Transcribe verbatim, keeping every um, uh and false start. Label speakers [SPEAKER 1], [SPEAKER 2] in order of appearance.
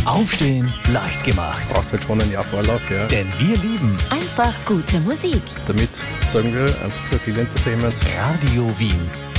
[SPEAKER 1] Aufstehen leicht gemacht.
[SPEAKER 2] Braucht halt schon ein Jahr Vorlauf, ja.
[SPEAKER 1] Denn wir lieben
[SPEAKER 3] Einfach gute Musik.
[SPEAKER 2] Damit sagen wir einfach für viel Entertainment.
[SPEAKER 1] Radio Wien.